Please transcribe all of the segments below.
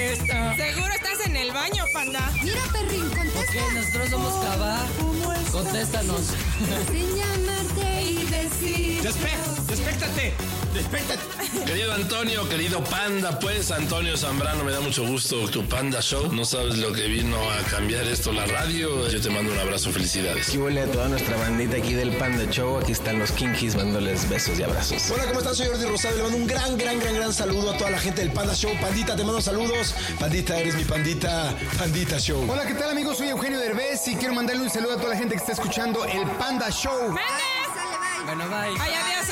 contesta. Seguro estás en el baño, panda. Mira, perrín, contesta. Ok, nosotros somos Cabá. Contéstanos. Sin llamarte y decir. ¡Despéctate! Querido Antonio, querido Panda, pues Antonio Zambrano, me da mucho gusto tu Panda Show. No sabes lo que vino a cambiar esto, la radio. Yo te mando un abrazo, felicidades. Aquí huele a toda nuestra bandita aquí del Panda Show. Aquí están los Kinkis mandándoles besos y abrazos. Hola, ¿cómo estás? Soy Jordi Rosado. Le mando un gran saludo a toda la gente del Panda Show. Pandita, te mando saludos. Pandita, eres mi pandita. Pandita Show. Hola, ¿qué tal, amigos? Soy Eugenio Derbez y quiero mandarle un saludo a toda la gente que está escuchando el Panda Show. Bueno, bye. Ay, adiós,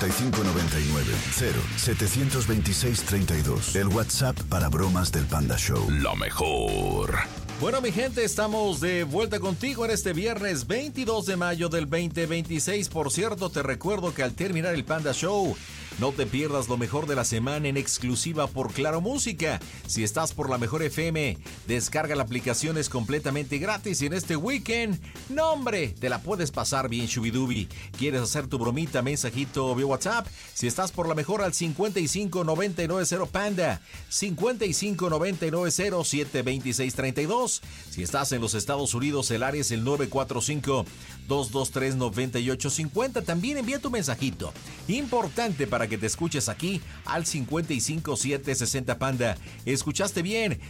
5599-072632. El WhatsApp para bromas del Panda Show. Lo mejor. Bueno, mi gente, estamos de vuelta contigo en este viernes 22 de mayo del 2026. Por cierto, te recuerdo que al terminar el Panda Show, no te pierdas lo mejor de la semana en exclusiva por Claro Música. Si estás por la Mejor FM, descarga la aplicación, es completamente gratis. Y en este weekend, no hombre, te la puedes pasar bien shubidubi. ¿Quieres hacer tu bromita, mensajito vía WhatsApp? Si estás por la Mejor, al 55990 Panda, 55990-72632. Si estás en los Estados Unidos, el área es el 945-223-9850. También envía tu mensajito. Importante para que te escuches aquí al 55760 Panda. ¿Escuchaste bien?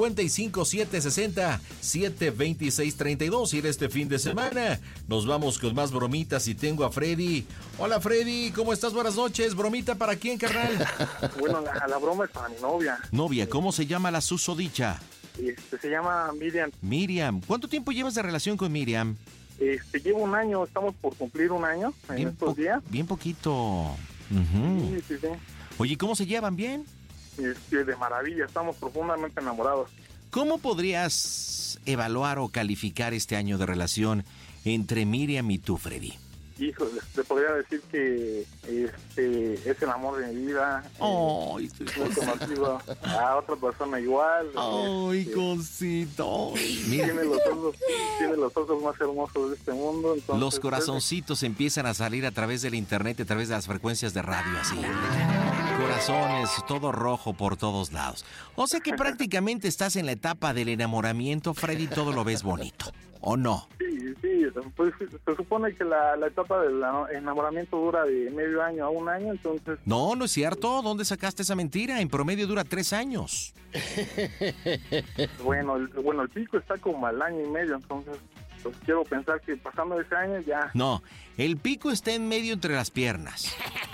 55760-72632. Y en este fin de semana nos vamos con más bromitas y tengo a Freddy. Hola, Freddy, ¿cómo estás? Buenas noches. ¿Bromita para quién, carnal? Bueno, la broma es para mi novia. Novia, ¿cómo se llama la susodicha? Se llama Miriam. Miriam. ¿Cuánto tiempo llevas de relación con Miriam? Llevo un año, estamos por cumplir un año en estos días. Bien poquito. Sí. Oye, ¿cómo se llevan? ¿Bien? De maravilla, estamos profundamente enamorados. ¿Cómo podrías evaluar o calificar este año de relación entre Miriam y tú, Freddy? Híjole, te podría decir que es el amor de mi vida. No he conocido a otra persona igual. ¡Ay, cosito! Tiene los ojos más hermosos de este mundo. Entonces, los corazoncitos empiezan a salir a través del internet, a través de las frecuencias de radio, así. Corazones, todo rojo por todos lados. O sea que prácticamente estás en la etapa del enamoramiento, Freddy, todo lo ves bonito, ¿o no? Sí, pues se supone que la etapa del enamoramiento dura de medio año a un año, entonces... No es cierto. ¿Dónde sacaste esa mentira? En promedio dura 3 años. Bueno, el pico está como al año y medio, entonces pues quiero pensar que pasando ese año ya... No, el pico está en medio entre las piernas.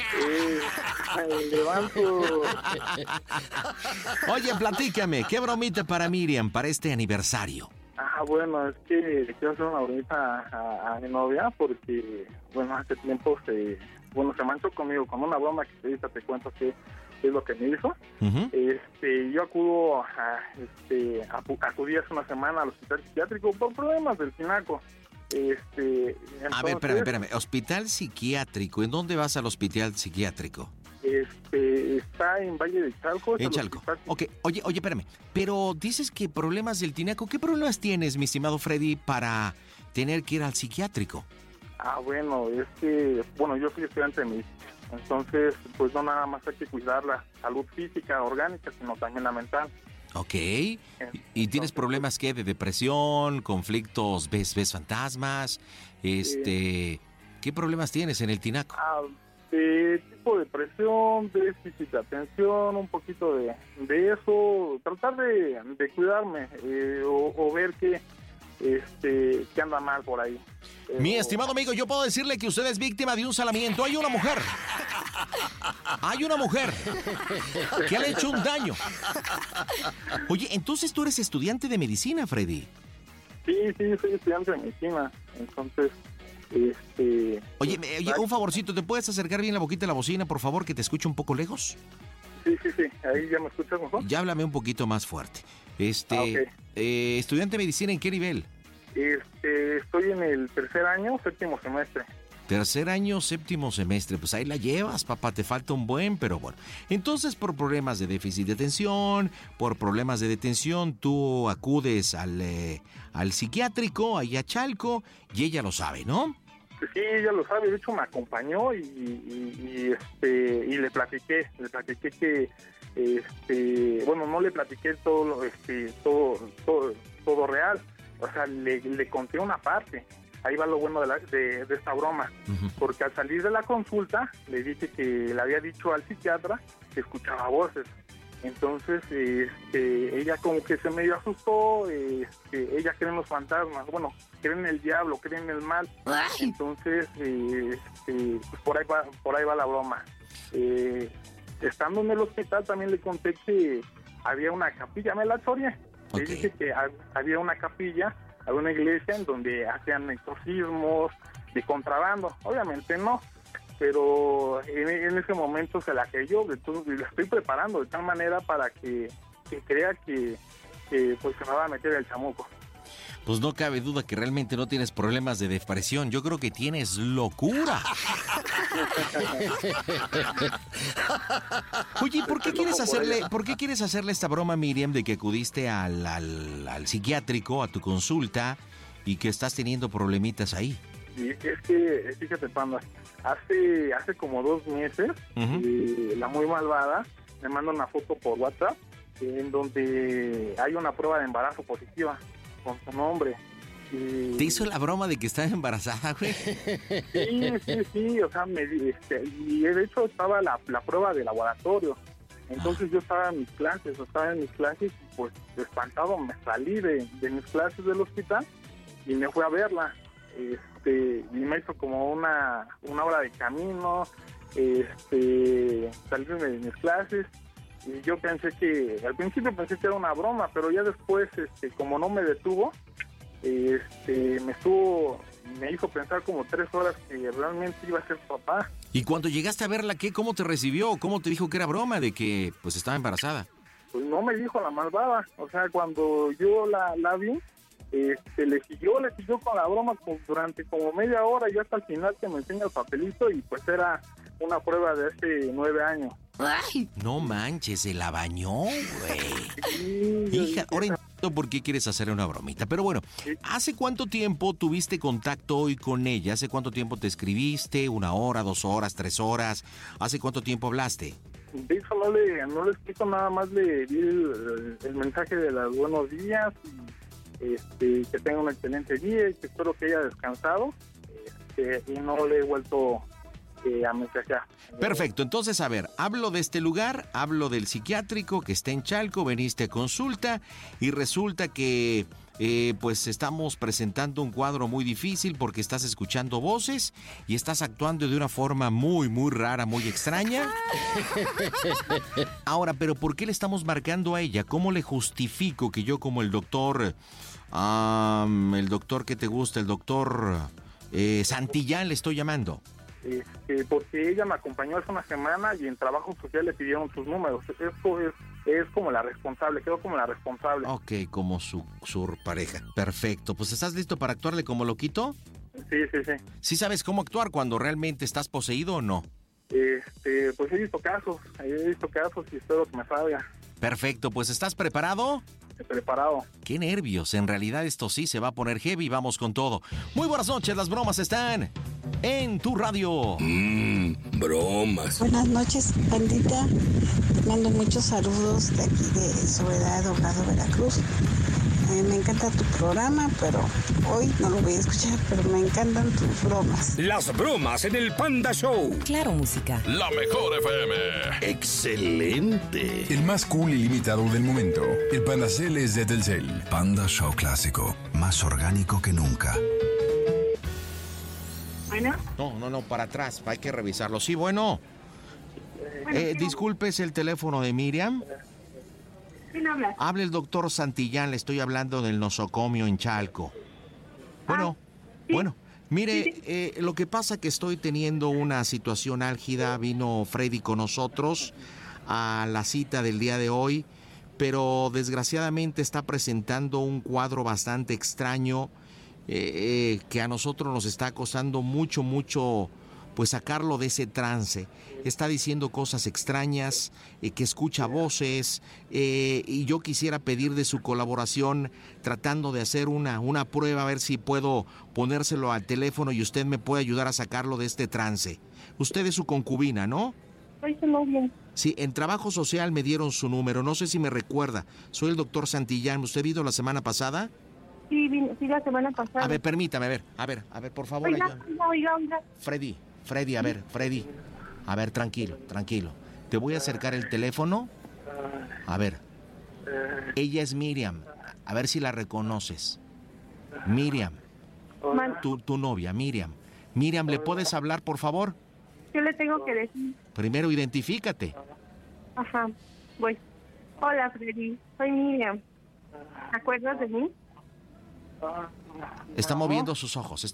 Levanto. Oye, platícame, ¿qué bromita para Miriam para este aniversario? Bueno, es que le quiero hacer una bromita a mi novia porque, bueno, hace tiempo se manchó conmigo con una broma que ahorita te cuento qué es lo que me hizo. Uh-huh. Yo acudí hace una semana al hospital psiquiátrico por problemas del tinaco. Entonces, a ver, espérame. Hospital psiquiátrico. ¿En dónde vas al hospital psiquiátrico? Está en Valle de Chalco. En Chalco. Ok, oye, espérame. Pero dices que problemas del tinaco. ¿Qué problemas tienes, mi estimado Freddy, para tener que ir al psiquiátrico? Bueno, es que, yo soy estudiante de medicina. Entonces, pues no nada más hay que cuidar la salud física, orgánica, sino también la mental. Ok. ¿Y tienes problemas qué? ¿De depresión? ¿Conflictos? ¿Ves fantasmas? ¿Qué problemas tienes en el tinaco? De tipo de depresión, déficit de atención, un poquito de eso, tratar de cuidarme o ver que anda mal por ahí. Mi estimado amigo, yo puedo decirle que usted es víctima de un salamiento. Hay una mujer que le ha hecho un daño. Oye, entonces tú eres estudiante de medicina, Freddy. Sí, soy estudiante de medicina. Entonces, Oye, un favorcito, ¿te puedes acercar bien la boquita de la bocina, por favor, que te escuche un poco lejos? Sí, ahí ya me escuchas mejor. Ya háblame un poquito más fuerte. Okay. Estudiante de medicina, ¿en qué nivel? Estoy en el tercer año, séptimo semestre. Tercer año, séptimo semestre, pues ahí la llevas, papá, te falta un buen, pero bueno. Entonces, por problemas de déficit de atención, por problemas de detención, tú acudes al psiquiátrico, ahí a Chalco, y ella lo sabe, ¿no? Sí, ella lo sabe, de hecho me acompañó y le platiqué bueno, no le platiqué todo real, o sea, le conté una parte. Ahí va lo bueno de esta broma, porque al salir de la consulta le dije que le había dicho al psiquiatra que escuchaba voces. Entonces, ella como que se medio asustó, ella cree en los fantasmas, bueno, cree en el diablo, cree en el mal. Entonces, pues por ahí va la broma. Estando en el hospital también le conté que había una capilla, me la choreé. Le dije que había una capilla, había una iglesia en donde hacían exorcismos de contrabando. Obviamente no, pero en ese momento se la creyó, entonces la estoy preparando de tal manera para que crea que pues se me va a meter el chamuco. Pues no cabe duda que realmente no tienes problemas de depresión. Yo creo que tienes locura. Oye, ¿por qué quieres hacerle esta broma, Miriam, de que acudiste al psiquiátrico, a tu consulta, y que estás teniendo problemitas ahí? Sí, es que, fíjate, Panda, hace como 2 meses, la muy malvada me manda una foto por WhatsApp en donde hay una prueba de embarazo positiva con su nombre. ¿Te hizo la broma de que estaba embarazada, güey? Sí, o sea, y de hecho estaba la prueba de laboratorio. Entonces yo estaba en mis clases, y pues espantado me salí de mis clases del hospital y me fui a verla. Y me hizo como una hora de camino, salirme de mis clases. Y yo al principio pensé que era una broma, pero ya después, como no me detuvo, me hizo pensar como 3 horas que realmente iba a ser papá. Y cuando llegaste a verla, ¿cómo te recibió? ¿Cómo te dijo que era broma de que pues estaba embarazada? Pues no me dijo la malvada. O sea, cuando yo la vi, le siguió con la broma durante como media hora y hasta el final que me enseña el papelito y pues era una prueba de hace 9 años. ¡Ay! No manches, se la bañó, güey. Hija, ahora entiendo por qué quieres hacer una bromita. Pero bueno, ¿hace cuánto tiempo tuviste contacto hoy con ella? ¿Hace cuánto tiempo te escribiste? ¿1 hora, 2 horas, 3 horas? ¿Hace cuánto tiempo hablaste? De hecho, no le explico, nada más le di el mensaje de los buenos días y que tenga un excelente día y que espero que haya descansado y no le he vuelto a mensajear. Perfecto, entonces a ver, hablo de este lugar, hablo del psiquiátrico que está en Chalco, veniste a consulta y resulta que pues estamos presentando un cuadro muy difícil porque estás escuchando voces y estás actuando de una forma muy, muy rara, muy extraña. Ahora, pero ¿por qué le estamos marcando a ella? ¿Cómo le justifico que yo como el doctor que te gusta, el doctor Santillán le estoy llamando? Porque ella me acompañó hace una semana y en trabajo social le pidieron sus números. Esto es como la responsable, quedó como la responsable. Ok, como su pareja. Perfecto, pues ¿estás listo para actuarle como loquito? Sí. ¿Sí sabes cómo actuar cuando realmente estás poseído o no? Pues he visto casos y espero que me salga. Perfecto, pues ¿estás preparado? Preparado. Qué nervios, en realidad esto sí se va a poner heavy, vamos con todo. Muy buenas noches, las bromas están en tu radio. Bromas. Buenas noches, pandita. Mando muchos saludos de aquí de Soledad, Obrador, Veracruz. Me encanta tu programa, pero hoy no lo voy a escuchar, pero me encantan tus bromas. Las bromas en el Panda Show. Claro, música. La mejor FM. Excelente. El más cool y limitado del momento. El Panda Cel es de Telcel. Panda Show clásico. Más orgánico que nunca. ¿Bueno? No, para atrás, hay que revisarlo. Sí, bueno. Disculpe, ¿es el teléfono de Miriam? ¿Quién habla? Habla el doctor Santillán, le estoy hablando del nosocomio en Chalco. Bueno, mire, lo que pasa que estoy teniendo una situación álgida. Vino Freddy con nosotros a la cita del día de hoy, pero desgraciadamente está presentando un cuadro bastante extraño que a nosotros nos está costando mucho, pues sacarlo de ese trance. Está diciendo cosas extrañas, que escucha voces, y yo quisiera pedir de su colaboración tratando de hacer una prueba, a ver si puedo ponérselo al teléfono y usted me puede ayudar a sacarlo de este trance. Usted es su concubina, ¿no? soy su novia. Sí, en trabajo social me dieron su número, no sé si me recuerda. Soy el doctor Santillán, ¿usted vino la semana pasada? Sí, sí, la semana pasada. A ver, permítame, a ver, por favor. Oiga. Freddy, a ver, Freddy. A ver, tranquilo. Te voy a acercar el teléfono. A ver. Ella es Miriam. A ver si la reconoces. Miriam. Tu novia, Miriam. Miriam, ¿le puedes hablar, por favor? ¿Qué le tengo que decir? Primero, identifícate. Ajá, voy. Hola, Freddy. Soy Miriam. ¿Te acuerdas de mí? Está moviendo sus ojos.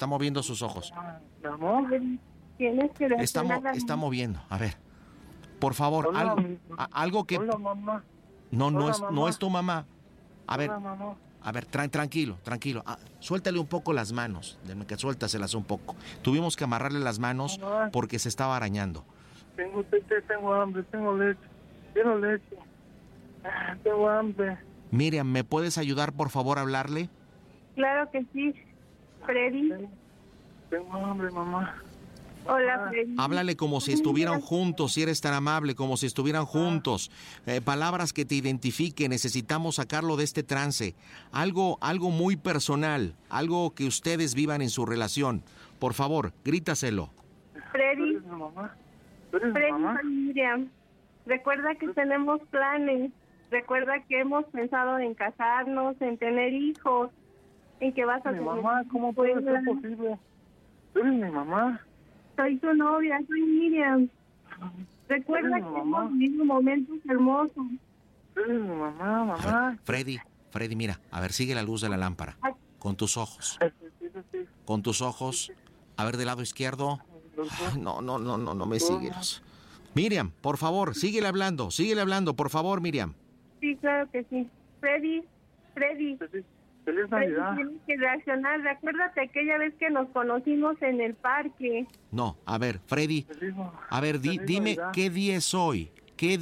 Tienes que Está moviendo. A ver, por favor, algo que... Hola, mamá. No es tu mamá. A ver, tranquilo. Suéltale un poco las manos. Déjame que suéltaselas un poco. Tuvimos que amarrarle las manos porque se estaba arañando. Tengo hambre, tengo leche. Quiero leche. Tengo hambre. Miriam, ¿me puedes ayudar, por favor, a hablarle? Claro que sí, Freddy. Tengo hambre, mamá. Hola, Freddy. Háblale como si estuvieran juntos, si eres tan amable, como si estuvieran juntos. Palabras que te identifiquen, necesitamos sacarlo de este trance. Algo muy personal, algo que ustedes vivan en su relación. Por favor, grítaselo. Freddy. ¿Eres mi mamá? Freddy, soy Miriam. Recuerda que tenemos planes. Recuerda que hemos pensado en casarnos, en tener hijos, en que vas a tener... mamá, ¿cómo puede ser posible? ¿Eres mi mamá? Soy tu novia, soy Miriam. Recuerda que hemos vivido momentos hermosos. Eres mi mamá. Freddy, mira, a ver, sigue la luz de la lámpara. Con tus ojos. Con tus ojos. A ver, del lado izquierdo. Ay, no me sigues. Miriam, por favor, síguele hablando, por favor, Miriam. Sí, claro que sí. Freddy. Feliz Navidad. Tienes que reaccionar. Recuérdate aquella vez que nos conocimos en el parque. No, a ver, Freddy. A ver, dime, ¿qué día es hoy?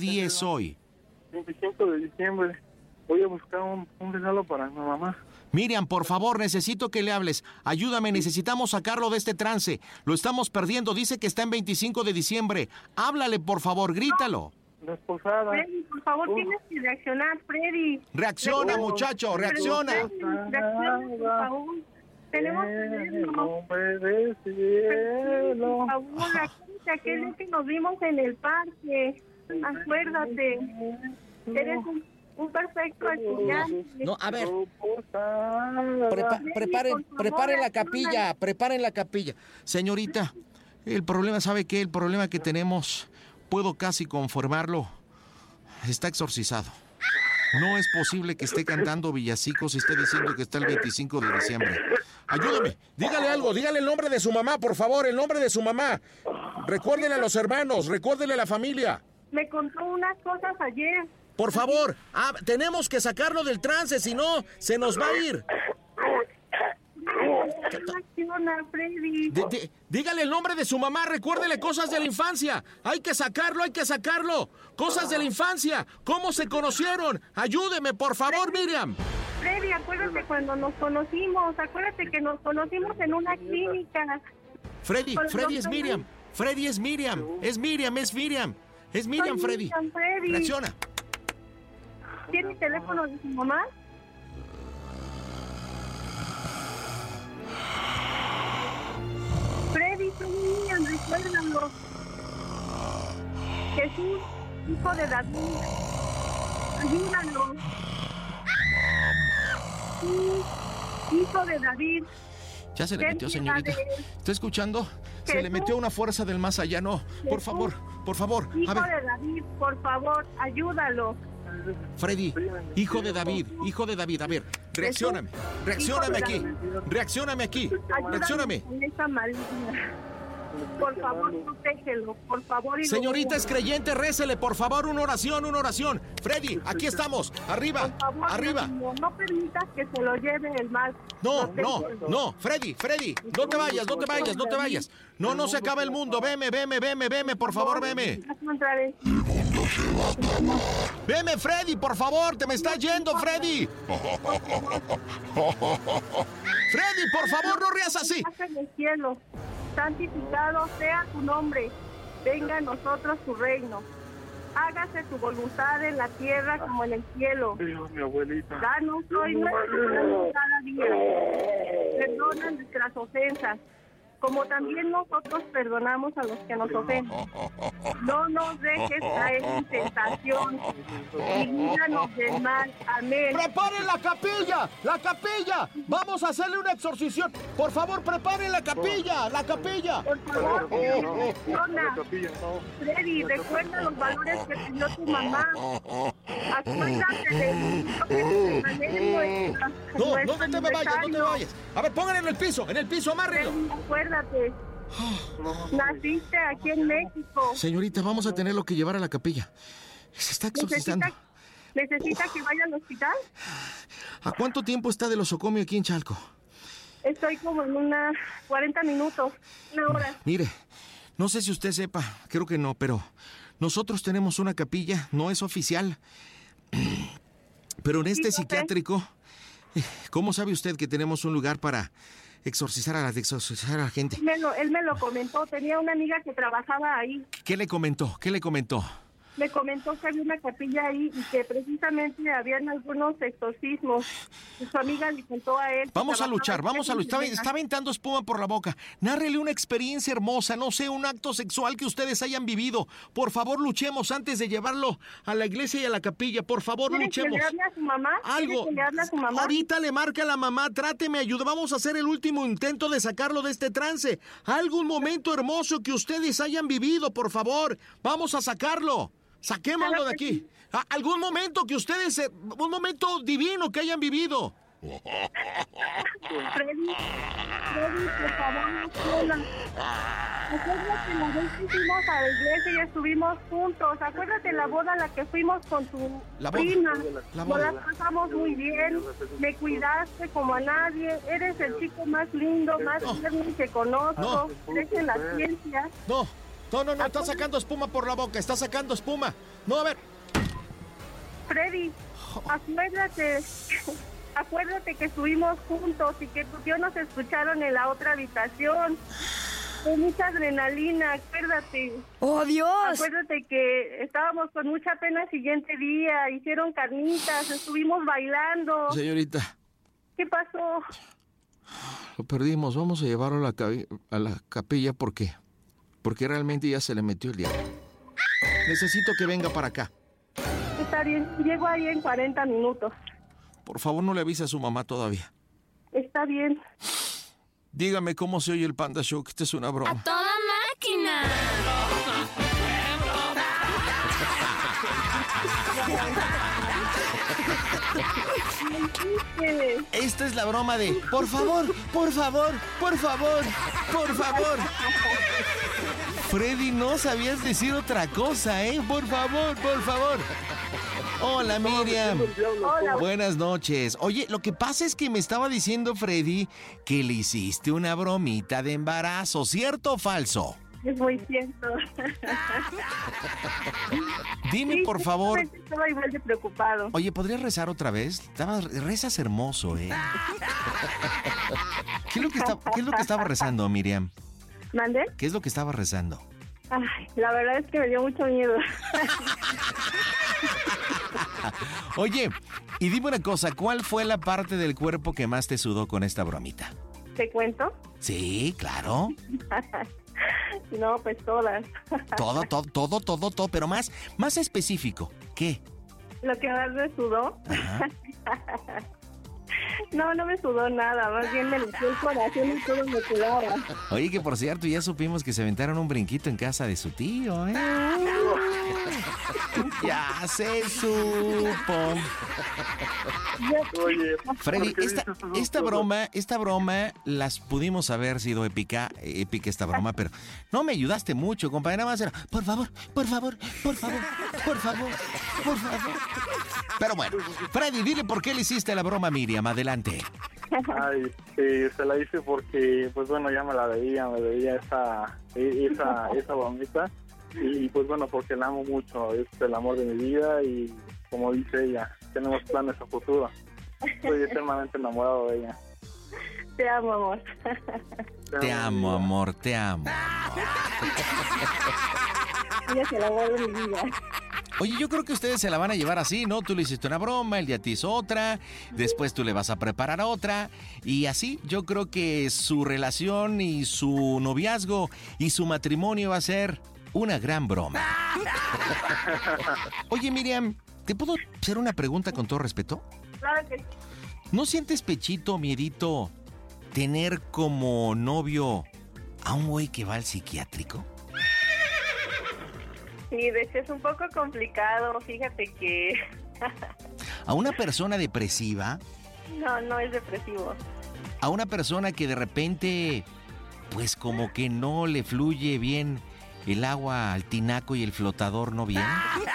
25 de diciembre. Voy a buscar un regalo para mi mamá. Miriam, por favor, necesito que le hables. Ayúdame, necesitamos sacarlo de este trance. Lo estamos perdiendo, dice que está en 25 de diciembre. Háblale, por favor, grítalo. La esposada. Freddy, por favor, tienes que reaccionar, Freddy. Reacciona, muchacho, reacciona. Reacciona, por favor. Tenemos que verlo. Nombre del cielo. Por favor, acuérdate aquel día que nos vimos en el parque. Acuérdate. Eres un perfecto estudiante. No, a ver. Preparen la capilla. Señorita, el problema, ¿sabe qué? El problema que tenemos, puedo casi confirmarlo, está exorcizado. No es posible que esté cantando villancicos y esté diciendo que está el 25 de diciembre. Ayúdame, dígale algo, dígale el nombre de su mamá, por favor, el nombre de su mamá. Recuérdele a los hermanos, recuérdele a la familia. Me contó unas cosas ayer. Por favor, tenemos que sacarlo del trance, si no, se nos va a ir. Freddy. Dígale el nombre de su mamá, recuérdele cosas de la infancia. Hay que sacarlo. Cosas de la infancia. ¿Cómo se conocieron? Ayúdeme, por favor, Miriam. Freddy, acuérdate cuando nos conocimos. Acuérdate que nos conocimos en una clínica. Freddy es Miriam. Es Miriam, Freddy. Reacciona. ¿Tiene el teléfono de su mamá? Freddy, soy Miriam, recuérdalo. Jesús, hijo de David. Ayúdalo. Sí, hijo de David. Ya se le metió, señorita. ¿Está escuchando? Se le metió una fuerza del más allá. No, por favor. Hijo de David, por favor, ayúdalo. Freddy, hijo de David. A ver, reaccióname aquí. Reaccióname. Por favor, protégelo, por favor. Señorita es creyente, récele, por favor, una oración. Freddy, aquí estamos, arriba, por favor, arriba. No permitas que se lo lleve el mal. No, Freddy, no te vayas. No se acaba el mundo, veme, por favor, veme. Veme, Freddy, por favor, te me estás yendo, Freddy. Freddy, por favor, no rías así. En el cielo, santificado sea tu nombre. venga a nosotros tu reino. Hágase tu voluntad en la tierra como en el cielo. Dios, mi abuelita. Danos hoy nuestro pan cada día. Perdona nuestras ofensas, como también nosotros perdonamos a los que nos ofenden. No nos dejes caer en tentación y líbranos del mal. Amén. ¡Preparen la capilla! ¡La capilla! ¡Vamos a hacerle una exorcición! ¡Por favor, preparen la capilla! ¡La capilla! Por favor, Fiona. Freddy, recuerda los valores que te dio tu mamá. Acuérdate de No te vayas. A ver, pónganlo en el piso, amárrenlo. Acuérdate. Naciste aquí en México. Señorita, vamos a tenerlo que llevar a la capilla. Se está exorcizando. ¿Necesita que vaya al hospital? ¿A cuánto tiempo está del osocomio aquí en Chalco? Estoy como en unas 40 minutos, una hora. Mire, no sé si usted sepa, creo que no, pero nosotros tenemos una capilla, no es oficial. Pero en este psiquiátrico, ¿cómo sabe usted que tenemos un lugar para exorcizar a la gente? Él me lo comentó, tenía una amiga que trabajaba ahí. ¿Qué le comentó? Me comentó que había una capilla ahí y que precisamente habían algunos exorcismos. Su amiga le contó a él. Vamos a luchar. Está aventando espuma por la boca. Nárrele una experiencia hermosa, no sé, un acto sexual que ustedes hayan vivido. Por favor, luchemos antes de llevarlo a la iglesia y a la capilla. Por favor, luchemos. ¿Que le hable a su mamá? Algo. ¿Que le hable a su mamá? Ahorita le marca a la mamá, tráteme, ayuda. Vamos a hacer el último intento de sacarlo de este trance. Algún momento hermoso que ustedes hayan vivido, por favor. Vamos a sacarlo. Saquémoslo de aquí. Algún momento que ustedes... un momento divino que hayan vivido. Freddy, por favor, sola. Acuérdate la vez que fuimos a la iglesia y estuvimos juntos. Acuérdate la boda a la que fuimos con tu prima. Nos la pasamos muy bien. Me cuidaste como a nadie. Eres el chico más lindo, más tierno que conozco. Crees en la ciencia. No, está sacando espuma por la boca, está sacando espuma. No, a ver. Freddy, acuérdate que estuvimos juntos y que tus tíos nos escucharon en la otra habitación. Con mucha adrenalina, acuérdate. ¡Oh, Dios! Acuérdate que estábamos con mucha pena el siguiente día, hicieron carnitas, estuvimos bailando. Señorita. ¿Qué pasó? Lo perdimos, vamos a llevarlo a la capilla, ¿por qué? Porque realmente ya se le metió el diablo. Necesito que venga para acá. Está bien, llego ahí en 40 minutos. Por favor, no le avise a su mamá todavía. Está bien. Dígame cómo se oye el Panda Show, que esta es una broma. ¡A toda máquina! Esta es la broma de... Por favor. Freddy, no sabías decir otra cosa, ¿eh? Por favor. Hola, Miriam. Hola. Buenas noches. Oye, lo que pasa es que me estaba diciendo Freddy que le hiciste una bromita de embarazo, ¿cierto o falso? Es muy cierto. Dime, sí, por favor. Estaba igual de preocupado. Oye, ¿podrías rezar otra vez? Rezas hermoso, ¿eh? ¿Qué es lo que estaba rezando, Miriam? ¿Mande? ¿Qué es lo que estaba rezando? Ay, la verdad es que me dio mucho miedo. Oye, y dime una cosa, ¿cuál fue la parte del cuerpo que más te sudó con esta bromita? ¿Te cuento? Sí, claro. No, pues todas. Todo, pero más específico. ¿Qué? Lo que más me sudó. Ajá. No me sudó nada, más bien me limpió el corazón y todo me sudaba. Oye, que por cierto, ya supimos que se aventaron un brinquito en casa de su tío, ¿eh? Ya se supo. Oye, Freddy, esta broma las pudimos haber sido épica esta broma, pero no me ayudaste mucho, compadre. Nada más era, por favor. Pero bueno, Freddy, dile por qué le hiciste la broma a Miriam, adelante. Ay, se la hice porque, pues bueno, ya me veía esa bromita. Y pues bueno, porque la amo mucho, es el amor de mi vida y como dice ella, tenemos planes a futuro. Estoy eternamente enamorado de ella. Te amo, amor. Te amo, amor. Ella es el amor de mi vida. Oye, yo creo que ustedes se la van a llevar así, ¿no? Tú le hiciste una broma, el día te hizo otra, después tú le vas a preparar otra, y así yo creo que su relación y su noviazgo y su matrimonio va a ser una gran broma. Oye, Miriam, ¿te puedo hacer una pregunta con todo respeto? Claro que sí. ¿No sientes pechito, miedito, tener como novio a un güey que va al psiquiátrico? Sí, de hecho es un poco complicado, fíjate que... ¿A una persona depresiva? No es depresivo. ¿A una persona que de repente, pues como que no le fluye bien el agua al tinaco y el flotador no bien?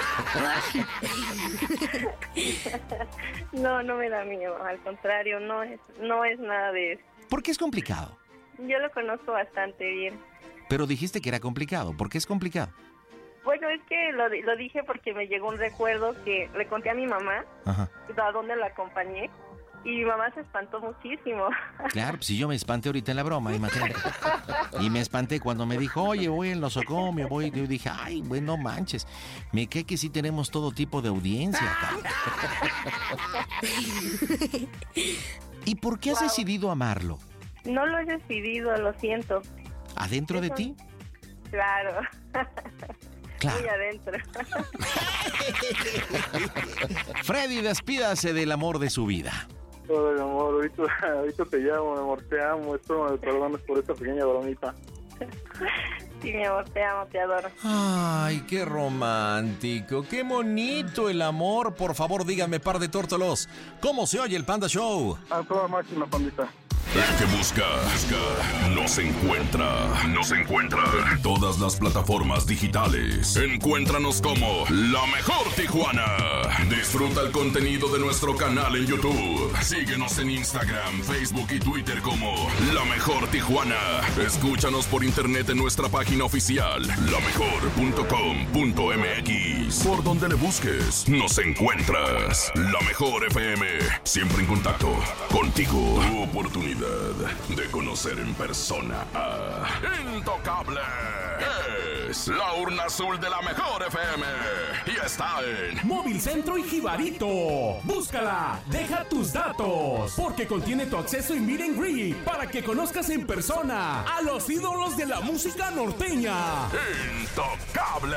No me da miedo, al contrario, no es nada de eso. ¿Por qué es complicado? Yo lo conozco bastante bien. Pero dijiste que era complicado, ¿por qué es complicado? Bueno, es que lo dije porque me llegó un recuerdo que le conté a mi mamá, Ajá. a dónde la acompañé, y mi mamá se espantó muchísimo. Claro, pues si yo me espanté ahorita en la broma, imagínate. Y me espanté cuando me dijo, oye, voy en nosocomio, voy. Yo dije, ay, bueno, no manches. Me cae que sí tenemos todo tipo de audiencia acá. ¿Y por qué has decidido amarlo? No lo he decidido, lo siento. ¿Adentro de ti? Claro. Claro. Muy adentro. Freddy, despídase del amor de su vida. Todo el amor, ahorita te llamo, mi amor, te amo, espero me perdones por esta pequeña bromita. Sí, mi amor, te amo, te adoro. Ay, qué romántico, qué bonito el amor. Por favor, díganme, par de tórtolos, ¿cómo se oye el Panda Show? A toda máquina, pandita. El que busca, nos encuentra. Nos encuentra en todas las plataformas digitales. Encuéntranos como La Mejor Tijuana. Disfruta el contenido de nuestro canal en YouTube. Síguenos en Instagram, Facebook y Twitter como La Mejor Tijuana. Escúchanos por internet en nuestra página oficial, lamejor.com.mx. Por donde le busques, nos encuentras. La Mejor FM, siempre en contacto contigo. Tu oportunidad de conocer en persona a Intocable. Es la urna azul de La Mejor FM y está en Móvil Centro y Jibarito. Búscala, deja tus datos, porque contiene tu acceso y meet and greet para que conozcas en persona a los ídolos de la música norteña. Intocable.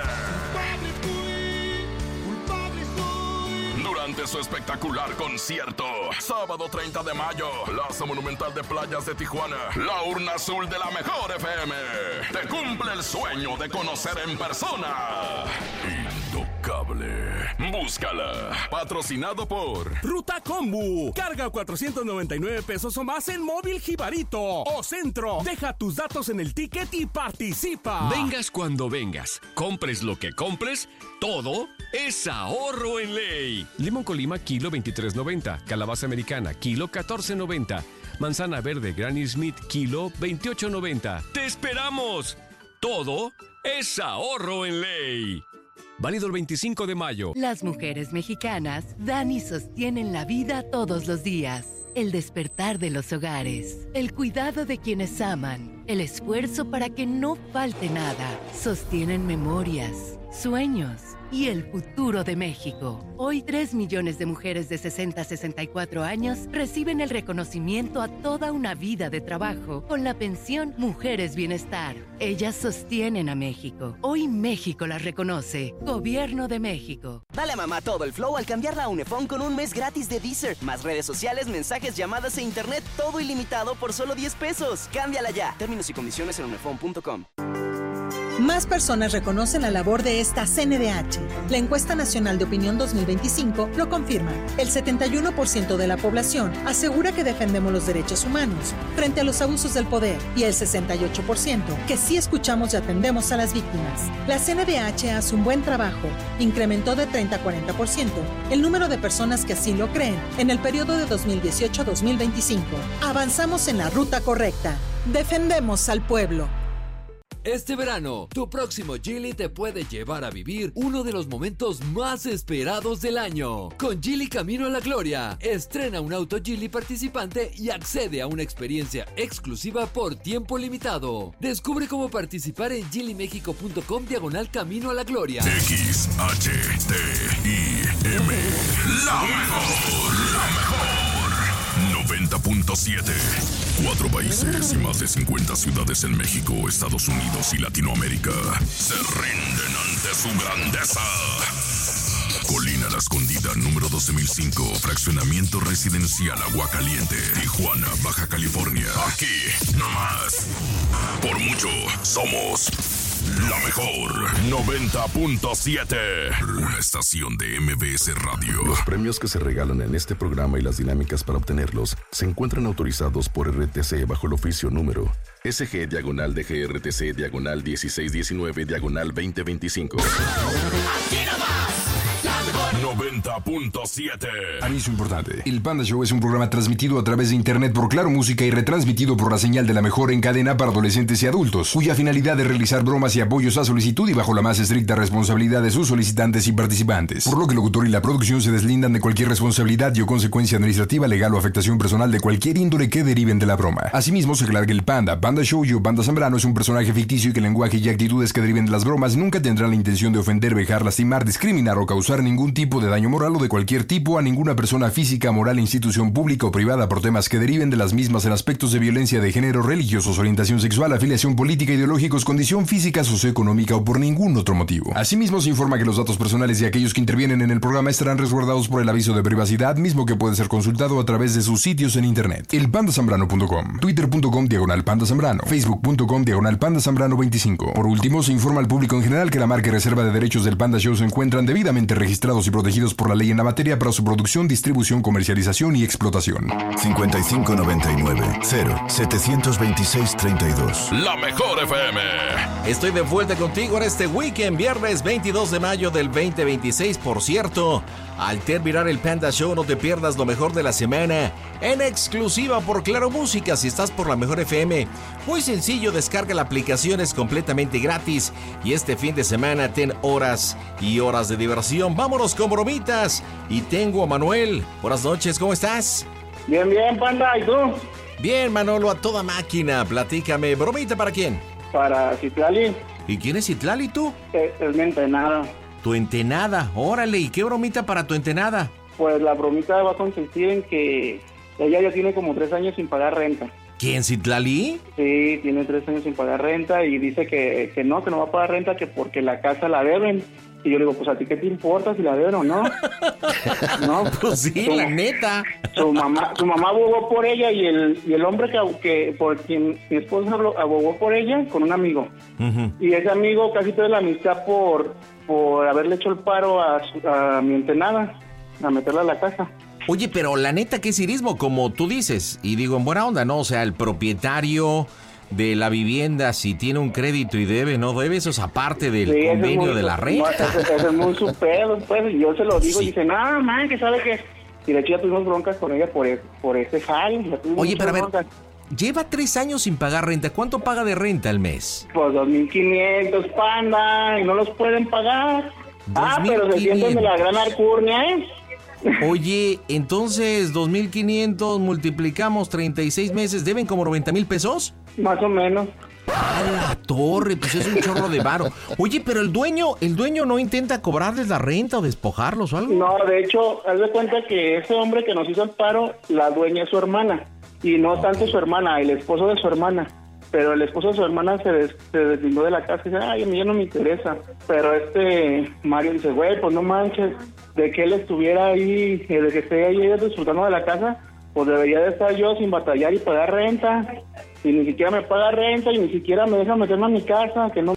Durante su espectacular concierto, sábado 30 de mayo, Plaza Monumental de Playas de Tijuana, la urna azul de La Mejor FM te cumple el sueño de conocer en persona. Intocable. Búscala. Patrocinado por Ruta Combu. Carga 499 pesos o más en Móvil Jibarito o Centro. Deja tus datos en el ticket y participa. Vengas cuando vengas, compres lo que compres, todo es ahorro en ley. Limón Colima, kilo 23.90. Calabaza americana, kilo 14.90. Manzana verde Granny Smith, kilo 28.90. ¡Te esperamos! Todo es ahorro en ley. Válido el 25 de mayo. Las mujeres mexicanas dan y sostienen la vida todos los días. El despertar de los hogares, el cuidado de quienes aman, el esfuerzo para que no falte nada. Sostienen memorias, sueños y el futuro de México. Hoy 3 millones de mujeres de 60 a 64 años reciben el reconocimiento a toda una vida de trabajo con la pensión Mujeres Bienestar. Ellas sostienen a México. Hoy México las reconoce. Gobierno de México. Dale a mamá todo el flow al cambiarla a Unifón con un mes gratis de Deezer. Más redes sociales, mensajes, llamadas e internet, todo ilimitado por solo 10 pesos. Cámbiala ya. Términos y condiciones en unifón.com. Más personas reconocen la labor de esta CNDH. La Encuesta Nacional de Opinión 2025 lo confirma. El 71% de la población asegura que defendemos los derechos humanos frente a los abusos del poder y el 68% que sí escuchamos y atendemos a las víctimas. La CNDH hace un buen trabajo. Incrementó de 30 a 40% el número de personas que así lo creen en el periodo de 2018 a 2025. Avanzamos en la ruta correcta. Defendemos al pueblo. Este verano, tu próximo Geely te puede llevar a vivir uno de los momentos más esperados del año. Con Geely Camino a la Gloria, estrena un auto Geely participante y accede a una experiencia exclusiva por tiempo limitado. Descubre cómo participar en geelymexico.com/Camino a la Gloria. XHTIM, la mejor 90.7. 4 países y más de 50 ciudades en México, Estados Unidos y Latinoamérica se rinden ante su grandeza. Colina La Escondida, número 12005, fraccionamiento residencial Aguacaliente, Tijuana, Baja California. Aquí, nomás. Por mucho, somos la mejor 90.7. Una estación de MBS Radio. Los premios que se regalan en este programa y las dinámicas para obtenerlos se encuentran autorizados por RTC bajo el oficio número SG/DGRTC/1619/2025. Aquí nomás, la mejor 90.7. Aviso importante. El Panda Show es un programa transmitido a través de internet por Claro Música y retransmitido por la señal de la mejor en cadena para adolescentes y adultos, cuya finalidad es realizar bromas y apoyos a solicitud y bajo la más estricta responsabilidad de sus solicitantes y participantes. Por lo que el locutor y la producción se deslindan de cualquier responsabilidad y o consecuencia administrativa, legal o afectación personal de cualquier índole que deriven de la broma. Asimismo, se aclara que el Panda Show y Panda Zambrano es un personaje ficticio y que el lenguaje y actitudes que deriven de las bromas nunca tendrán la intención de ofender, vejar, lastimar, discriminar o causar ningún tipo de daño moral o de cualquier tipo a ninguna persona física, moral, institución pública o privada por temas que deriven de las mismas en aspectos de violencia de género, religiosos, orientación sexual, afiliación política, ideológicos, condición física, socioeconómica o por ningún otro motivo. Asimismo, se informa que los datos personales de aquellos que intervienen en el programa estarán resguardados por el aviso de privacidad, mismo que puede ser consultado a través de sus sitios en internet. elpandasambrano.com, twitter.com/pandazambrano, facebook.com/pandazambrano25. Por último, se informa al público en general que la marca y reserva de derechos del Panda Show se encuentran debidamente registrados y protegidos por la ley en la materia para su producción, distribución, comercialización y explotación. 5599-072632. La mejor FM. Estoy de vuelta contigo en este weekend, viernes 22 de mayo del 2026. Por cierto, al terminar el Panda Show, no te pierdas lo mejor de la semana en exclusiva por Claro Música. Si estás por la mejor FM, muy sencillo, descarga la aplicación, es completamente gratis. Y este fin de semana ten horas y horas de diversión. Vámonos con bromitas. Y tengo a Manuel. Buenas noches, ¿cómo estás? Bien, Panda, ¿y tú? Bien, Manolo, a toda máquina. Platícame, ¿bromita para quién? Para Citlali. ¿Y quién es Citlali, tú? Es mi entenada. Tu entenada, órale, ¿y qué bromita para tu entenada? Pues la bromita va a consistir en que ella ya tiene como 3 años sin pagar renta. ¿Quién, Citlali? Sí, tiene 3 años sin pagar renta y dice que no va a pagar renta que porque la casa la deben. Y yo le digo, pues a ti qué te importa si la deben o no. No, pues sí, la neta. Su mamá abogó por ella y el hombre que por quien mi esposa abogó por ella con un amigo. Uh-huh. Y ese amigo casi toda la amistad por haberle hecho el paro a mi entenada, a meterla a la casa. Oye, pero la neta, ¿qué cirismo? Como tú dices, y digo en buena onda, ¿no? O sea, el propietario de la vivienda, si tiene un crédito y debe, no debe, eso es aparte del convenio de la renta. Eso es muy su pedo, pues, y yo se lo digo, sí. Y dice, no, man, que sabe que... Y de hecho ya tuvimos broncas con ella por ese jale. Oye, pero a ver, lleva 3 años sin pagar renta. ¿Cuánto paga de renta al mes? Pues 2,500, Panda, y no los pueden pagar. Pero se sienten de la gran alcurnia, ¿eh? Oye, entonces 2,500 multiplicamos 36 meses, ¿deben como 90,000 pesos? Más o menos. ¡A la torre! Pues es un chorro de varo. Oye, pero el dueño no intenta cobrarles la renta o despojarlos o algo. No, de hecho, haz de cuenta que ese hombre que nos hizo el paro, la dueña es su hermana. Y no tanto su hermana, el esposo de su hermana. Pero el esposo de su hermana se deslindó de la casa y dice, ay, a mí ya no me interesa. Pero Mario dice, güey, pues no manches, de que él estuviera ahí, de que esté ahí disfrutando de la casa, pues debería de estar yo sin batallar y pagar renta. Y ni siquiera me paga renta y ni siquiera me deja meterme a mi casa, que no...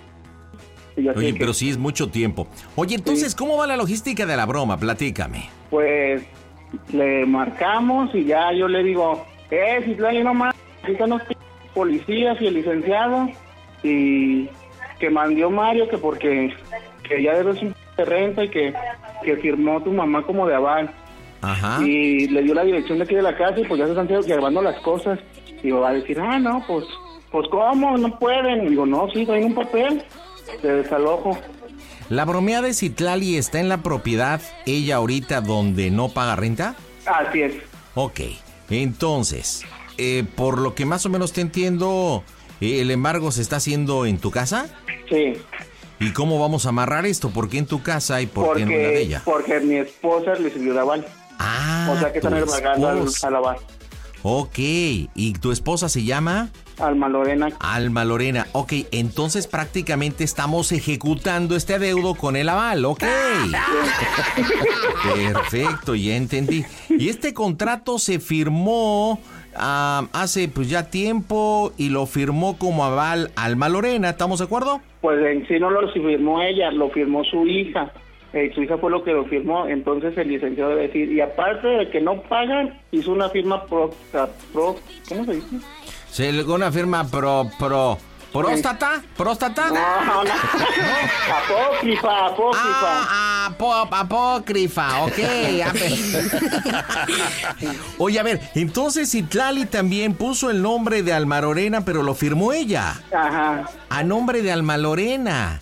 Oye, pero sí es mucho tiempo. Oye, entonces, sí. ¿Cómo va la logística de la broma? Platícame. Pues, le marcamos y ya yo le digo, Citlali, no más, aquí están los policías y el licenciado, y que mandó Mario, que porque que ya debes un de renta y que firmó tu mamá como de aval. Ajá. Y le dio la dirección de aquí de la casa y pues ya se están llevando las cosas. Y va a decir, no, pues Pues, ¿cómo? No pueden. Digo, no, sí, doy un papel de desalojo. ¿La bromeada de Citlali está en la propiedad ella ahorita donde no paga renta? Así es. Ok, entonces, por lo que más o menos te entiendo, ¿el embargo se está haciendo en tu casa? Sí. ¿Y cómo vamos a amarrar esto? ¿Por qué en tu casa y por qué en la de ella? Porque mi esposa le sirvió de aval. Ah, o sea que están embargando al aval. Ok, ¿y tu esposa se llama? Alma Lorena. Alma Lorena, ok, entonces prácticamente estamos ejecutando este adeudo con el aval, ok. Perfecto, ya entendí. Y este contrato se firmó hace pues ya tiempo y lo firmó como aval Alma Lorena, ¿estamos de acuerdo? Pues en sí no lo firmó ella, lo firmó su hija. Su hija fue lo que lo firmó, entonces el licenciado debe decir, y aparte de que no pagan, hizo una firma ¿cómo se dice? Se una firma ¿próstata? No. Apócrifa, ok. Oye, a ver, entonces Citlali también puso el nombre de Alma Lorena, pero lo firmó ella. Ajá. A nombre de Alma Lorena.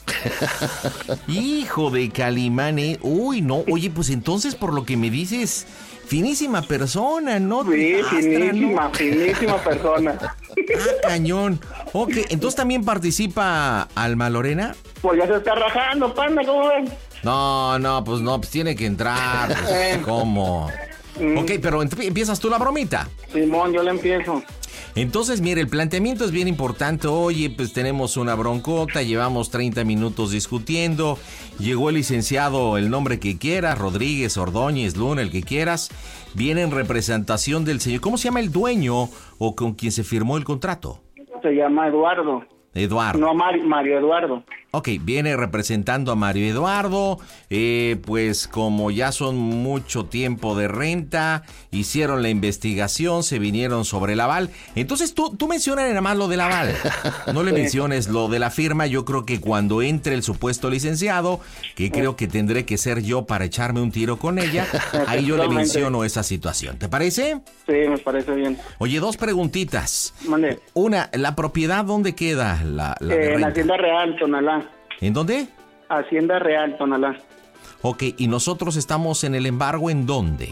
Hijo de Calimán, ¿eh? Uy, no, oye, pues entonces por lo que me dices, finísima persona, ¿no? Sí, finísima persona. Cañón. Ok, entonces también participa Alma Lorena. Pues ya se está rajando, panda, ¿cómo ven? No, pues tiene que entrar. Pues, ¿cómo? Ok, pero empiezas tú la bromita. Simón, yo le empiezo. Entonces, mire, el planteamiento es bien importante. Oye, pues tenemos una broncota, llevamos 30 minutos discutiendo. Llegó el licenciado, el nombre que quieras, Rodríguez, Ordóñez, Luna, el que quieras. Viene en representación del señor. ¿Cómo se llama el dueño o con quien se firmó el contrato? Se llama Eduardo. No, Mario Eduardo. Ok, viene representando a Mario Eduardo, pues como ya son mucho tiempo de renta, hicieron la investigación, se vinieron sobre el aval. Entonces tú mencionas nada más lo del aval, no le menciones lo de la firma. Yo creo que cuando entre el supuesto licenciado, que creo que tendré que ser yo para echarme un tiro con ella, ahí yo le menciono esa situación. ¿Te parece? Sí, me parece bien. Oye, 2 preguntitas. Mande. Una, ¿la propiedad dónde queda? En Hacienda Real, Tonalá. ¿En dónde? Hacienda Real, Tonalá. Ok, ¿y nosotros estamos en el embargo en dónde?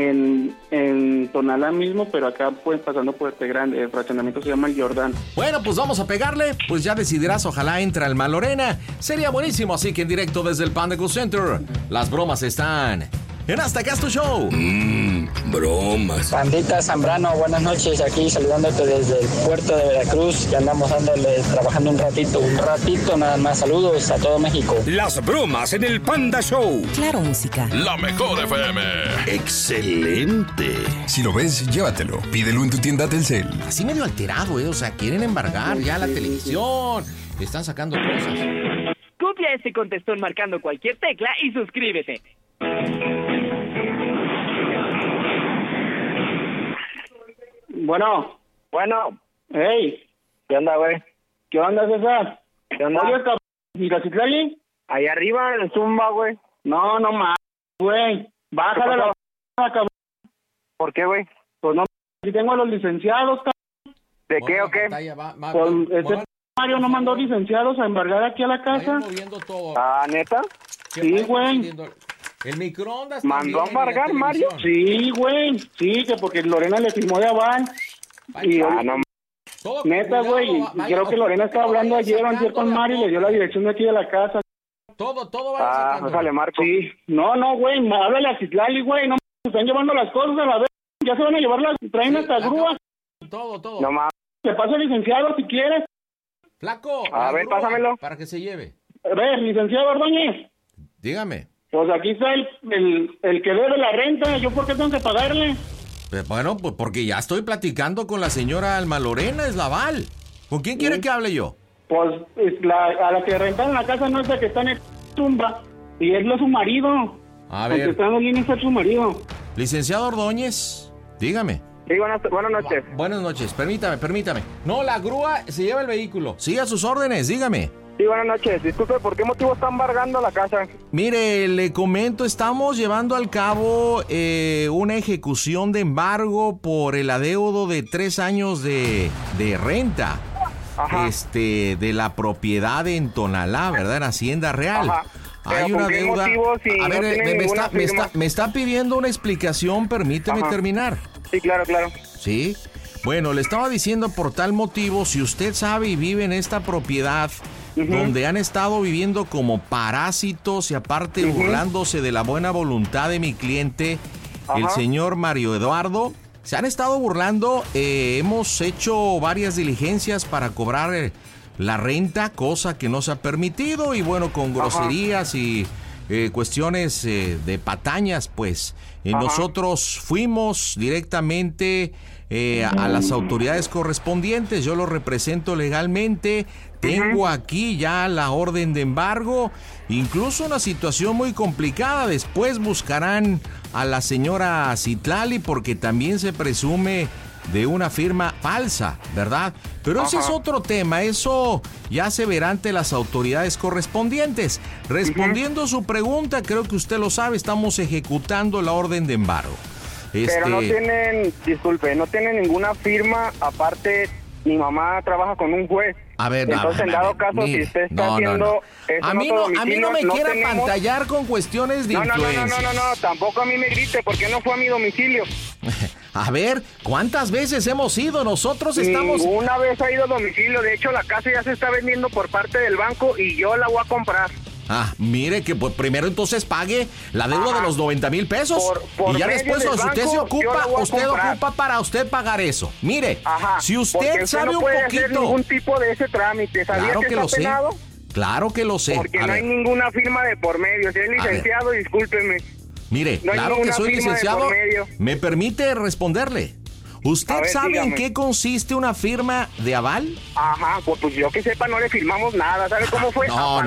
En Tonalá mismo, pero acá pues pasando por este grande, el fraccionamiento se llama El Jordán. Bueno, pues vamos a pegarle, pues ya decidirás, ojalá entre Alma Lorena. Sería buenísimo, así que en directo desde el Panda Cool Center, las bromas están en Hasta Acá Es Tu Show. Bromas. Pandita Zambrano, buenas noches, aquí saludándote desde el puerto de Veracruz, que andamos dándole, trabajando un ratito nada más. Saludos a todo México. Las bromas en el Panda Show. Claro, música. La mejor FM. Excelente. Si lo ves, llévatelo. Pídelo en tu tienda Telcel. Así medio alterado, o sea, quieren embargar ya la televisión. Están sacando cosas. Copia este contestón marcando cualquier tecla y suscríbete. Bueno. Hey. ¿Qué onda, güey? ¿Qué onda, César? ¿Qué onda? Oye, cabrón, ¿y la Citlali? Ahí arriba, en el Zumba, güey. No más, güey. Bájale la cabrón. ¿Por qué, güey? Pues no, si tengo a los licenciados, cabrón. ¿De qué o qué? Pues ese Mario no mandó licenciados a embargar aquí a la casa. Ah, ¿neta? Sí, güey. El microondas ¿mandó a embargar, Mario? Sí, güey. Sí, que porque Lorena le firmó de aval. Y no. Neta, güey. Creo que Lorena estaba hablando ayer con Mario y le dio la dirección de aquí de la casa. Todo va a sale Marco. Sí. No, güey. Háblale a Citlali, güey. No me están llevando las cosas a la vez. Ya se van a llevar traen hasta grúas. Todo. No mames. Te paso el licenciado si quieres. Flaco. A ver, pásamelo. Para que se lleve. A ver, licenciado Ordóñez. Dígame. Pues aquí está el que debe la renta. ¿Yo por qué tengo que pagarle? Bueno, pues porque ya estoy platicando con la señora Alma Lorena, es la aval. ¿Con quién quiere que hable yo? Pues a la que rentan la casa no es la que está en el tumba. Y es su marido. A ver. El que está en la línea es su marido. Licenciado Ordóñez, dígame. Sí, buenas noches. Buenas noches, permítame. No, la grúa se lleva el vehículo. Siga sus órdenes, dígame. Sí, buenas noches. Disculpe, ¿por qué motivo está embargando la casa? Mire, le comento, estamos llevando al cabo una ejecución de embargo por el adeudo de 3 años de renta. de la propiedad en Tonalá, ¿verdad? En Hacienda Real. Ajá. Hay una deuda. Si a ver, me está pidiendo una explicación, permíteme terminar. Sí, claro. Sí. Bueno, le estaba diciendo por tal motivo, si usted sabe y vive en esta propiedad donde han estado viviendo como parásitos y aparte burlándose de la buena voluntad de mi cliente, el señor Mario Eduardo, se han estado burlando. Hemos hecho varias diligencias para cobrar la renta, cosa que no se ha permitido, y bueno, con groserías y cuestiones de patañas, pues nosotros fuimos directamente a las autoridades correspondientes. Yo lo represento legalmente, tengo aquí ya la orden de embargo, incluso una situación muy complicada. Después buscarán a la señora Citlali porque también se presume de una firma falsa, ¿verdad? Pero ese es otro tema, eso ya se verá ante las autoridades correspondientes. Respondiendo su pregunta, creo que usted lo sabe, estamos ejecutando la orden de embargo. Pero no tienen, disculpe, no tienen ninguna firma, aparte mi mamá trabaja con un juez. A ver, entonces en dado caso, si usted está haciendo eso a mí no me quiera pantallar con cuestiones de influencia. No, tampoco a mí me grite, porque no fue a mi domicilio. A ver, ¿cuántas veces hemos ido? Nosotros estamos... Ninguna vez ha ido a domicilio, de hecho la casa ya se está vendiendo por parte del banco y yo la voy a comprar. Mire que pues, primero entonces pague la deuda de los 90,000 pesos y ya después si usted se ocupa, ocupa para usted pagar eso. Mire, si usted sabe no un puede poquito... hacer ningún tipo de ese trámite, ¿sabía claro que lo está sé. penado? Claro que lo sé. Porque no hay ninguna firma de por medio. Si es licenciado, discúlpeme. Mire, no claro que soy licenciado. ¿Me permite responderle? ¿Usted sabe dígame. en qué consiste una firma de aval? Pues yo que sepa no le firmamos nada. ¿Sabe cómo fue? No.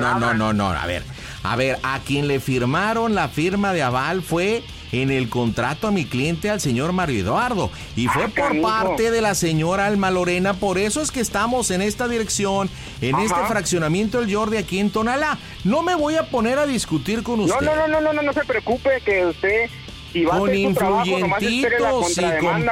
A ver, a quien le firmaron la firma de aval fue en el contrato a mi cliente, al señor Mario Eduardo, y fue por parte de la señora Alma Lorena. Por eso es que estamos en esta dirección, en este fraccionamiento del Jordi aquí en Tonalá. No me voy a poner a discutir con usted. No se preocupe que usted... Con influyentitos y con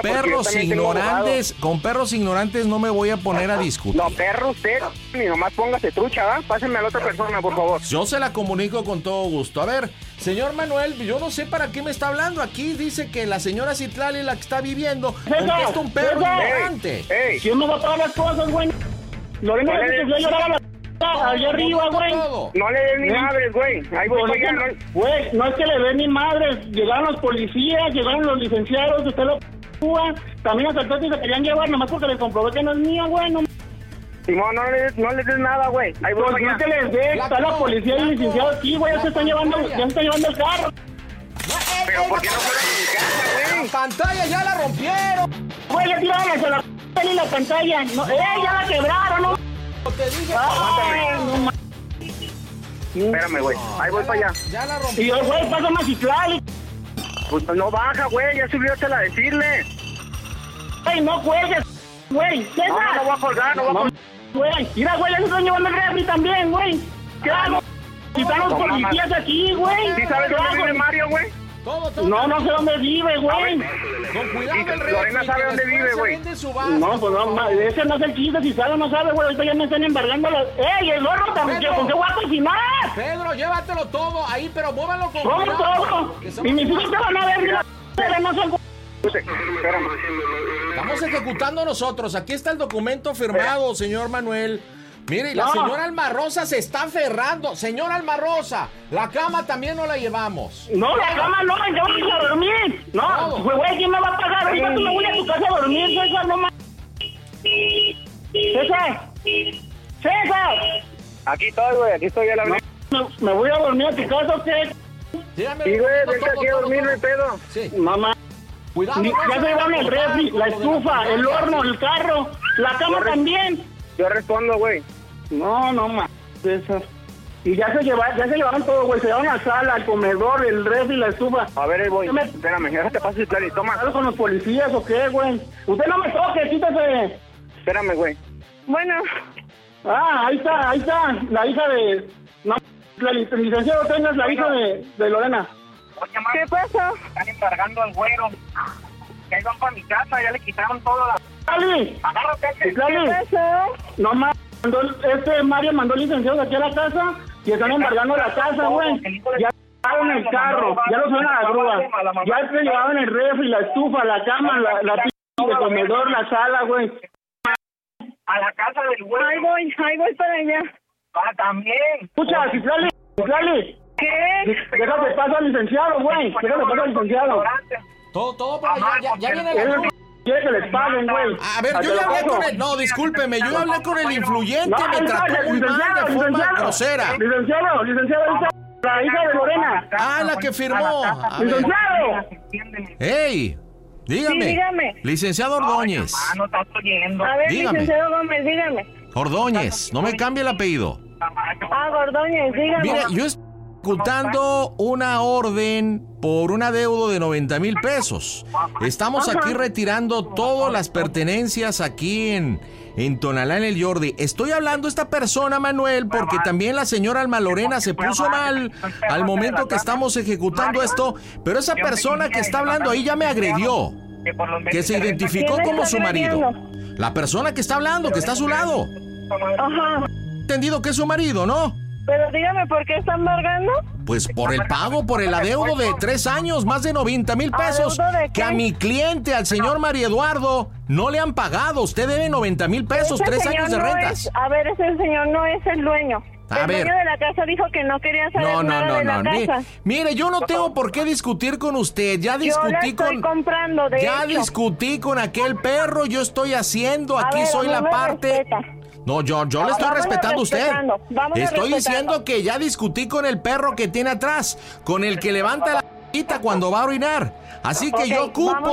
perros ignorantes no me voy a poner a discutir. No, perro usted, ni nomás póngase trucha, ¿va? Pásenme a la otra persona, por favor. Yo se la comunico con todo gusto. A ver, señor Manuel, yo no sé para qué me está hablando. Aquí dice que la señora Citlali, la que está viviendo, contesta un perro ignorante. ¿Quién me va a pagar las cosas, güey? Lorena, yo lloraba la... allá arriba, güey. No le den ni madres, güey. Ahí voy para allá. Güey, no es que le den ni madres. Llegaron los policías, llegaron los licenciados, usted lo también los asaltantes se querían llevar, nomás porque les comprobé que no es mío, güey. Simón, no les des nada, güey. Ahí voy para allá. No te les des, está la policía y el licenciado aquí, güey, ya se están llevando el carro. Pero ¿por qué no fueron a mi casa, güey? La pantalla ya la rompieron. Güey, ya tiraron hacia la pantalla. No, ya la quebraron, ¿no? Te dije, aguántame. Espérame, güey. Ahí voy para allá. Ya la rompí. Y yo, güey, pásame a Citlali. Pues no baja, güey. Ya subió a decirle. Güey, no cuelgues, güey. No voy a colgar, no voy a colgar. Güey, mira, güey, ya se están llevando el refri también, güey. ¿Qué hago? Si están los policías aquí, güey. ¿Sí sabes dónde vive Mario, güey? No sé dónde vive, güey. Con cuidado, Lorena sabe dónde vive, güey. No, pues no, ese no es el chiste, si sabe o no sabe, güey. Ahorita ya me están embargando los... ¡Ey, el gorro también! ¿Con qué voy a cocinar? Pedro, llévatelo todo ahí, pero muévalo con cuidado. ¿Cómo todo? Y mis hijos te van a ver, pero no son... Espérame. Estamos ejecutando nosotros. Aquí está el documento firmado, señor Manuel. Mire, la señora Alma Rosa se está aferrando. Señora Alma Rosa, la cama también no la llevamos. No, la cama no, ya vamos a dormir. No, güey, ¿quién me va a pagar? Ahorita tú me voy a tu casa a dormir, César, no más. César. Aquí estoy, güey, aquí estoy a la vez. ¿Me voy a dormir a tu casa o qué? Sí, güey, vente aquí a dormir, no hay pedo. Sí. Mamá. Cuidado. Ya se llevaron el refri, la estufa, el horno, el carro, la cama también. Yo respondo, güey. No, César. Y ya se llevaron todo, güey. Se llevaron la sala, el comedor, el refri, la estufa. A ver, ahí voy. Espérame, ya te paso el plan y toma. ¿Algo con los policías o qué, güey? Usted no me toque, quítese. Espérame, güey. Bueno. Ahí está. La hija de... No, la licenciada Oteña es la hija de Lorena. Oye, ¿qué pasa? Están embargando al güero. Ya iban para mi casa, ya le quitaron todo la... ¿Qué pasó? No más, Mario mandó licenciados aquí a la casa y están embargando la casa, güey. Ya llevaron el carro, ya lo subieron a la grúa, ya se llevaron el refri, la estufa, la cama, la el comedor, la sala, güey. A la casa del güey. Ahí voy para allá. También. Escucha, Citlali. ¿Qué? Déjate paso al licenciado, güey. Déjate paso al licenciado. Todo para allá, ya viene la grúa. Quiere que les paguen, güey. A ver, yo ya hablé con él. No, discúlpeme, yo ya hablé con el influyente, me trató muy mal de forma grosera. Licenciado, la hija de Lorena. Ah, la que firmó. Licenciado. ¡Ey! Dígame. Sí, dígame. Licenciado Ordóñez. No estás oyendo. A ver, Dígame. licenciado Gómez, dígame. Ordóñez, no me cambie el apellido. Ordóñez, dígame. Mire, yo estoy ejecutando una orden por un adeudo de 90,000 pesos. Estamos aquí retirando todas las pertenencias aquí en Tonalá, en el Yordi. Estoy hablando esta persona, Manuel, porque también la señora Alma Lorena se puso mal al momento que estamos ejecutando esto, pero esa persona que está hablando ahí ya me agredió, que se identificó como su marido. La persona que está hablando, que está a su lado. Ajá. Entendido que es su marido, ¿no? Pero dígame, ¿por qué está embargando? Pues por el pago, por el adeudo de 3 años, más de 90,000 pesos, que a mi cliente, al señor Mario Eduardo, no le han pagado. Usted debe 90,000 pesos, 3 años de rentas. A ver, ese señor no es el dueño. El dueño de la casa dijo que no quería saber nada de la casa. Mire, yo no tengo por qué discutir con usted. Ya discutí comprando, discutí con aquel perro. Yo estoy haciendo. Aquí soy la parte. No, yo le estoy respetando a usted. Estoy diciendo que ya discutí con el perro que tiene atrás, con el que levanta la p*** cuando va a orinar. Así que yo ocupo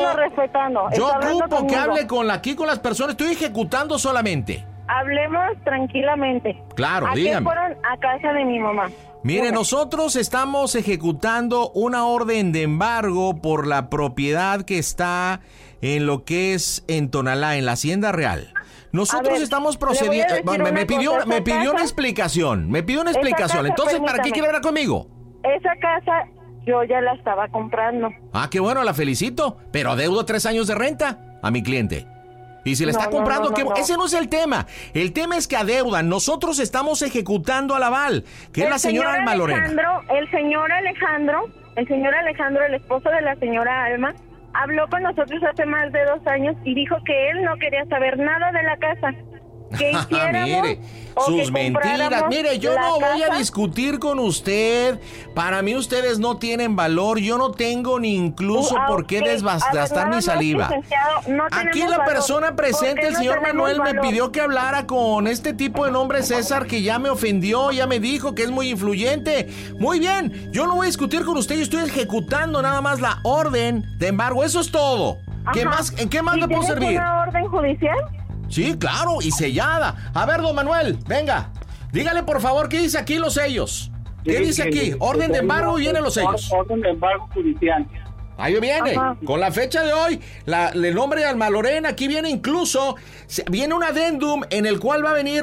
que hable aquí con las personas. Estoy ejecutando solamente. Hablemos tranquilamente. Claro, ¿A dígame. qué fueron? A casa de mi mamá. Mire, nosotros estamos ejecutando una orden de embargo por la propiedad que está en lo que es en Tonalá, en la Hacienda Real. Nosotros estamos procediendo. Me pidió una explicación. Entonces, ¿para qué quiere hablar conmigo? Esa casa yo ya la estaba comprando. Ah, qué bueno, la felicito. Pero adeudo 3 años de renta a mi cliente. Y si le está comprando, ese no es el tema. El tema es que adeudan. Nosotros estamos ejecutando al aval, que es la señora Alma Lorena. El señor Alejandro, el esposo de la señora Alma, habló con nosotros hace más de 2 años y dijo que él no quería saber nada de la casa. Que hiciéramos mire, sus mentiras. Mire, yo no voy a discutir con usted. Para mí ustedes no tienen valor. Yo no tengo ni incluso por qué desgastar mi saliva. Aquí la persona presente, el señor Manuel, me pidió que hablara con este tipo de nombre César, que ya me ofendió, ya me dijo que es muy influyente. Muy bien, yo no voy a discutir con usted. Yo estoy ejecutando nada más la orden de embargo. Eso es todo. ¿En qué más le puedo servir? ¿Una orden judicial? Sí, claro, y sellada. A ver, don Manuel, venga. Dígale, por favor, ¿qué dice aquí los sellos? ¿Qué dice aquí? Orden de embargo y vienen los sellos. Orden de embargo judicial. Ahí viene, con la fecha de hoy, el nombre de Alma Lorena, aquí viene incluso, viene un adendum en el cual va a venir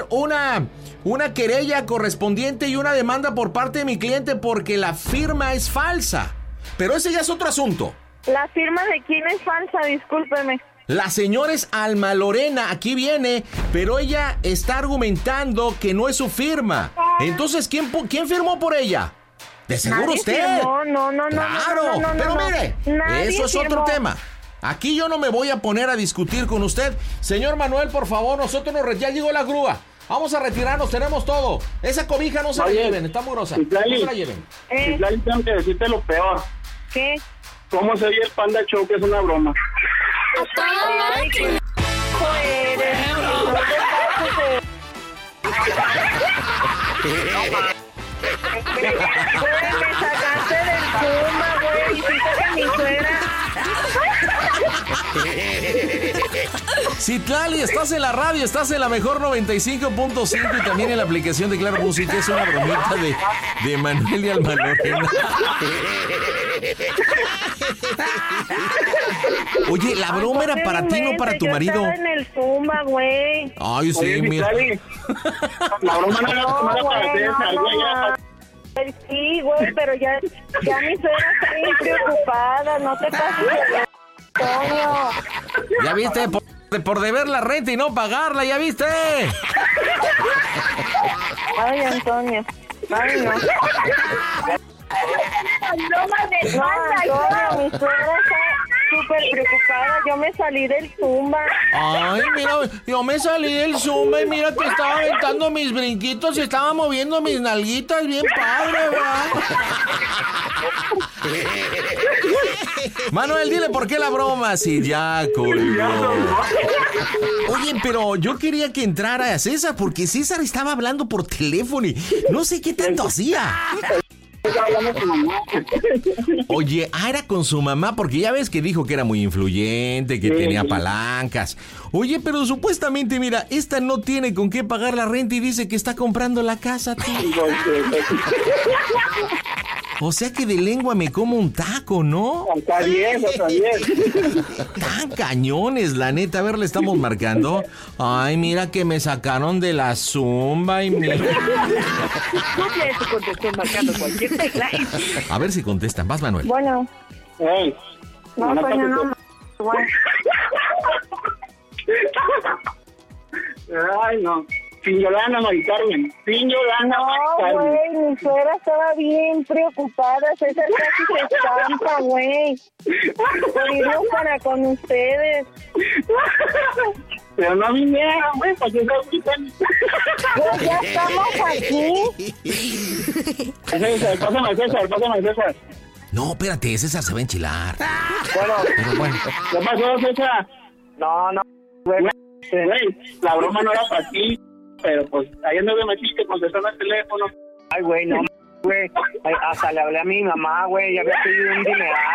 una querella correspondiente y una demanda por parte de mi cliente porque la firma es falsa. Pero ese ya es otro asunto. ¿La firma de quién es falsa? Discúlpeme. La señora es Alma Lorena, aquí viene, pero ella está argumentando que no es su firma. Entonces, ¿quién firmó por ella? De seguro usted. No. Claro, pero mire, eso es otro tema. Aquí yo no me voy a poner a discutir con usted. Señor Manuel, por favor, ya llegó la grúa. Vamos a retirarnos, tenemos todo. Esa cobija no se la lleven, está muy grosa. No se la lleven. Citlali, tengo que decirte lo peor. ¿Qué? ¿Cómo se oye el Panda Show, que es una broma? Me sacaste del Puma, güey. Hiciste que mi suegra. Citlali, estás en la radio, estás en la mejor 95.5 y también en la aplicación de Claro Música. Es una bromita de Manuel y Alma Lorena. Oye, la broma era para ti, no para tu marido. Yo estaba en el Zumba, güey. Ay, sí, mira. La broma no era para César, sí, güey, pero ya mi suegra está bien preocupada. No te pases de Antonio. ¿Ya viste? por deber la renta y no pagarla, ¿ya viste? Ay, Antonio. Ay, no. No, Antonio, mi suegra está súper preocupada. Yo me salí del Zumba. Ay, mira, yo me salí del Zumba y mira que estaba aventando mis brinquitos y estaba moviendo mis nalguitas bien padre, ¿verdad? Manuel, dile por qué la broma si ya colgó. Oye, pero yo quería que entrara César porque César estaba hablando por teléfono y no sé qué tanto hacía. Oye, era con su mamá porque ya ves que dijo que era muy influyente, que tenía palancas. Oye, pero supuestamente, mira, esta no tiene con qué pagar la renta y dice que está comprando la casa, tú. O sea que de lengua me como un taco, ¿no? Está bien, está bien. Tan cañones, la neta. A ver, le estamos marcando. Ay, mira que me sacaron de la Zumba y me... marcando cualquier tecla. A ver si contestan. Vas, Manuel. Bueno. Hey. No, Toño, no. Bueno. Ay, no. Sin Yolanda, Mari Carmen. Sin Yolanda, Mari Carmen. No, güey, mi suegra estaba bien preocupada. César casi se estampa, güey. Por irnos para con ustedes. Pero no vinieron, güey, para que se quitan. Pues ya estamos aquí. César, pásame César. No, espérate, César se va a enchilar. Bueno, pero bueno. ¿Qué pasó, César? No, güey. La broma no era para ti, pero pues ayer no me metiste contestando el teléfono. Ay, güey, no, güey. Hasta le hablé a mi mamá, güey, ya había pedido un dineral.